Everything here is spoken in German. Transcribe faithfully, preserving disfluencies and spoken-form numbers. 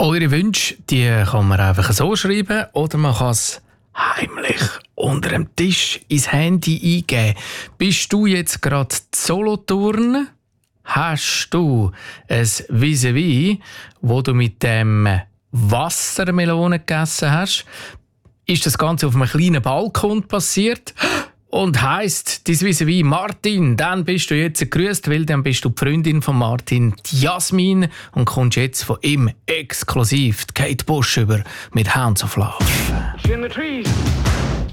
Eure Wünsche, die kann man einfach so schreiben oder man kann es heimlich unter dem Tisch ins Handy eingeben. Bist du jetzt gerade Solothurn? Hast du ein Vis-à-vis, wo du mit dem Wassermelone gegessen hast? Ist das Ganze auf einem kleinen Balkon passiert? Und heisst dein Vis-à-vis Martin, dann bist du jetzt gegrüßt, weil dann bist du die Freundin von Martin, die Jasmin, und kommst jetzt von ihm exklusiv die Kate Bush über mit Hands of Love. In the trees.